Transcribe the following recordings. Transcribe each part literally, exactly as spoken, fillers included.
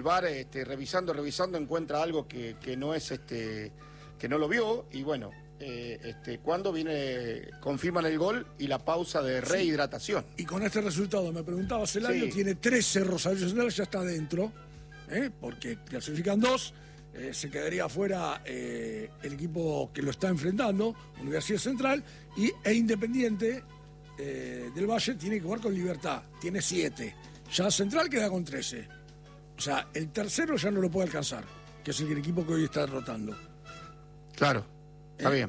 V A R, este, revisando, revisando, encuentra algo que, que no es, este, que no lo vio, y bueno, eh, este, cuando viene, confirman el gol y la pausa de rehidratación. Sí. Y con este resultado, me preguntaba, Celayo, Sí. tiene trece, Rosario Central ya está adentro, ¿eh? Porque clasifican dos, eh, se quedaría afuera eh, el equipo que lo está enfrentando, Universidad Central, y, e Independiente eh, del Valle tiene que jugar con Libertad, tiene siete. Ya Central queda con trece. O sea, el tercero ya no lo puede alcanzar, que es el equipo que hoy está derrotando. Claro, está ¿Eh? bien.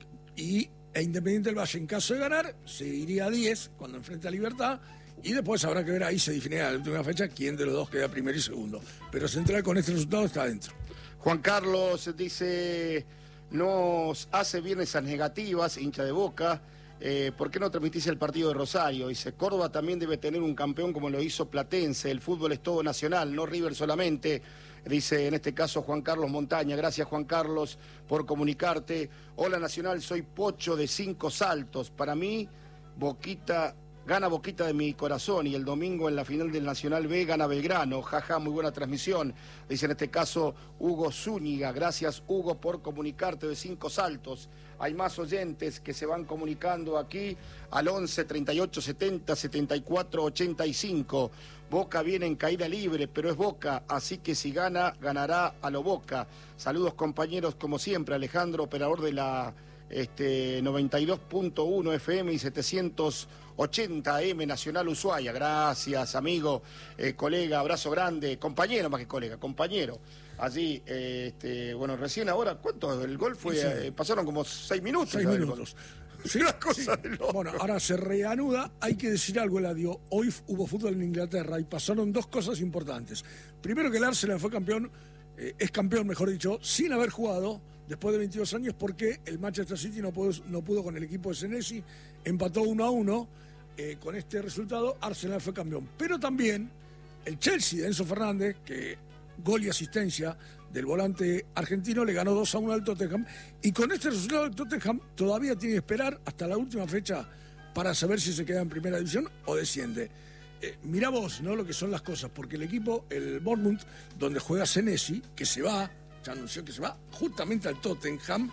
Y e Independiente del Valle, en caso de ganar, se iría a diez cuando enfrenta a Libertad, y después habrá que ver, ahí se definirá en la última fecha quién de los dos queda primero y segundo. Pero Central con este resultado está adentro. Juan Carlos dice, nos hace bien esas negativas, hincha de Boca. Eh, ¿Por qué no transmitís el partido de Rosario? Dice, Córdoba también debe tener un campeón como lo hizo Platense, el fútbol es todo nacional, no River solamente, dice en este caso Juan Carlos Montaña. Gracias, Juan Carlos, por comunicarte. Hola Nacional, soy Pocho de Cinco Saltos. Para mí, Boquita, gana Boquita de mi corazón, y el domingo en la final del Nacional B gana Belgrano. Jaja, muy buena transmisión. Dice en este caso Hugo Zúñiga. Gracias, Hugo, por comunicarte de Cinco Saltos. Hay más oyentes que se van comunicando aquí al once, treinta y ocho, setenta, setenta y cuatro, ochenta y cinco. Boca viene en caída libre, pero es Boca, así que si gana, ganará a lo Boca. Saludos, compañeros, como siempre. Alejandro, operador de la este, noventa y dos punto uno F M y setecientos ochenta A M Nacional Ushuaia. Gracias, amigo, eh, colega, abrazo grande, compañero más que colega, compañero. Allí, eh, este, bueno, recién ahora, ¿cuánto? El gol fue, Sí. eh, pasaron como seis minutos. Seis ¿sabes? minutos. Sí, Una cosa sí. de loco. Bueno, ahora se reanuda. Hay que decir algo, Eladio. Hoy hubo fútbol en Inglaterra y pasaron dos cosas importantes. Primero, que el Arsenal fue campeón, eh, es campeón, mejor dicho, sin haber jugado después de veintidós años, porque el Manchester City no pudo, no pudo con el equipo de Senesi, empató uno a uno. Eh, con este resultado, Arsenal fue campeón. Pero también el Chelsea de Enzo Fernández, que gol y asistencia del volante argentino, le ganó dos a uno al Tottenham, y con este resultado el Tottenham todavía tiene que esperar hasta la última fecha para saber si se queda en primera división o desciende. Eh, mirá vos, ¿no?, lo que son las cosas, porque el equipo, el Bournemouth, donde juega Senesi, que se va, ya anunció que se va justamente al Tottenham.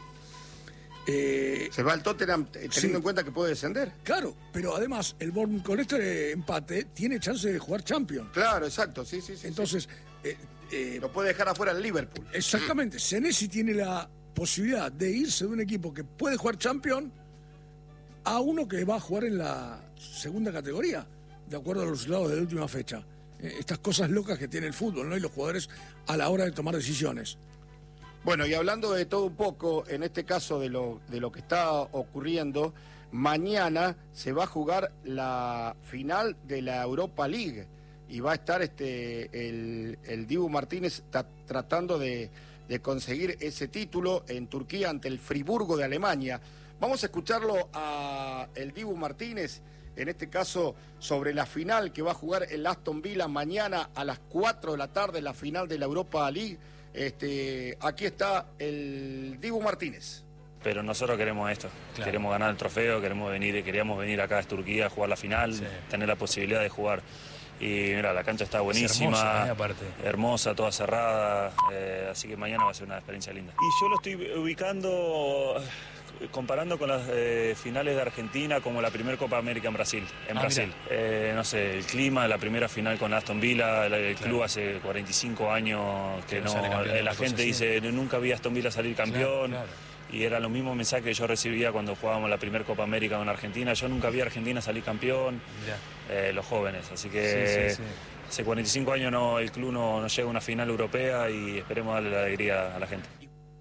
Eh, Se va al Tottenham teniendo sí. en cuenta que puede descender. Claro, pero además el Bournemouth con este empate tiene chance de jugar Champions. Claro, exacto, sí, sí, sí. Entonces, sí. Eh, eh, lo puede dejar afuera el Liverpool. Exactamente, Senesi tiene la posibilidad de irse de un equipo que puede jugar Champions a uno que va a jugar en la segunda categoría, de acuerdo a los resultados de la última fecha. Eh, estas cosas locas que tiene el fútbol, ¿no?, y los jugadores a la hora de tomar decisiones. Bueno, y hablando de todo un poco, en este caso de lo, de lo que está ocurriendo, mañana se va a jugar la final de la Europa League y va a estar este el, el Dibu Martínez ta, tratando de, de conseguir ese título en Turquía ante el Friburgo de Alemania. Vamos a escucharlo a el Dibu Martínez, en este caso sobre la final que va a jugar el Aston Villa mañana a las cuatro de la tarde, la final de la Europa League. Este, aquí está el Dibu Martínez. Pero nosotros queremos esto, claro. Queremos ganar el trofeo, queremos venir, queríamos venir acá a Turquía a jugar la final, sí. Tener la posibilidad de jugar. Y mira, la cancha está buenísima, es hermosa, ¿eh? Aparte. hermosa, toda cerrada, eh, así que mañana va a ser una experiencia linda. Y yo lo estoy ubicando, comparando con las eh, finales de Argentina, como la primera Copa América en Brasil. En ah, Brasil. Eh, no sé, el clima, la primera final con Aston Villa, el, el club claro. Hace cuarenta y cinco años que, que no, no la gente dice, nunca vi a Aston Villa salir campeón. Claro, claro. Y era lo mismo mensaje que yo recibía cuando jugábamos la primera Copa América con Argentina. Yo nunca vi a Argentina salir campeón, eh, los jóvenes. Así que sí, sí, sí. Hace cuarenta y cinco años no, el club no, no llega a una final europea y esperemos darle la alegría a la gente.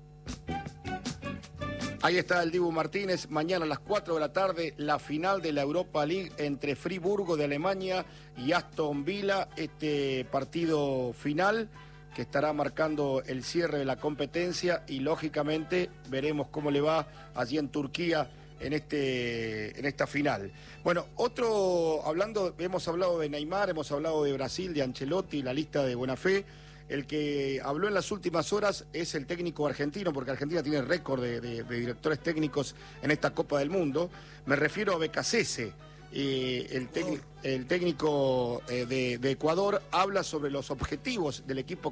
Ahí está el Dibu Martínez. Mañana a las cuatro de la tarde, la final de la Europa League entre Friburgo de Alemania y Aston Villa. Este partido final que estará marcando el cierre de la competencia y lógicamente veremos cómo le va allí en Turquía en este en esta final. Bueno, otro, hablando, hemos hablado de Neymar, hemos hablado de Brasil, de Ancelotti, la lista de Bonafé. El que habló en las últimas horas es el técnico argentino, porque Argentina tiene récord de, de, de directores técnicos en esta Copa del Mundo. Me refiero a Becasese. Eh, el, tec, el técnico eh, de, de Ecuador habla sobre los objetivos del equipo